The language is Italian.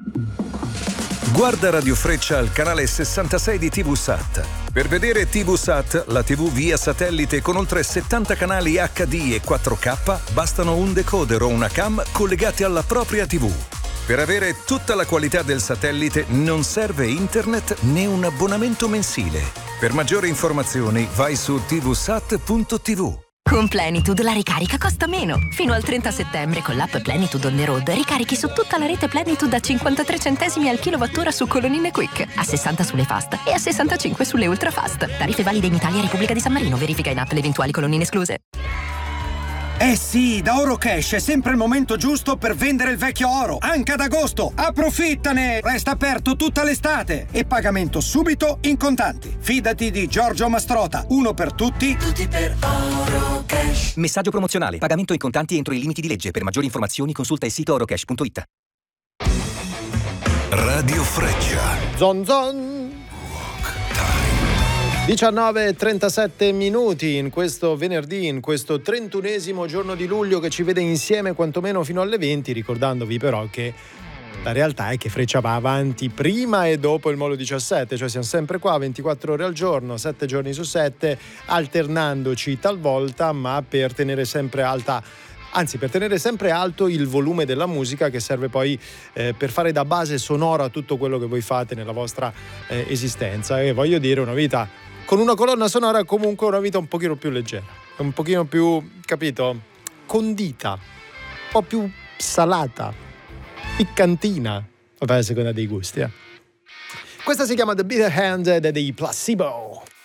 Guarda Radio Freccia al canale 66 di TVSAT. Per vedere TVSAT, la TV via satellite con oltre 70 canali HD e 4K, bastano un decoder o una cam collegati alla propria TV. Per avere tutta la qualità del satellite non serve internet né un abbonamento mensile. Per maggiori informazioni vai su tvsat.tv. Con Plenitude la ricarica costa meno. Fino al 30 settembre con l'app Plenitude on the road ricarichi su tutta la rete Plenitude a 53 centesimi al kilowattora su colonnine Quick, a 60 sulle fast e a 65 sulle ultra fast. Tariffe valide in Italia e Repubblica di San Marino. Verifica in app le eventuali colonnine escluse. Eh sì, da Orocash è sempre il momento giusto per vendere il vecchio oro, anche ad agosto. Approfittane! Resta aperto tutta l'estate e pagamento subito in contanti. Fidati di Giorgio Mastrota, uno per tutti, tutti per Orocash. Messaggio promozionale, pagamento in contanti entro i limiti di legge. Per maggiori informazioni consulta il sito orocash.it. Radio Freccia. Zon zon. 19:37 minuti in questo venerdì, in questo 31esimo giorno di luglio che ci vede insieme quantomeno fino alle 20, ricordandovi però che la realtà è che Freccia va avanti prima e dopo il Molo 17, cioè siamo sempre qua 24 ore al giorno, 7 giorni su 7, alternandoci talvolta, ma per tenere sempre alta, anzi per tenere sempre alto il volume della musica che serve poi per fare da base sonora a tutto quello che voi fate nella vostra esistenza. E voglio dire, una vita con una colonna sonora, comunque una vita un pochino più leggera, un pochino più, capito, condita, un po' più salata, piccantina, vabbè, a seconda dei gusti. Questa si chiama The Bitter Hand dei Placebo.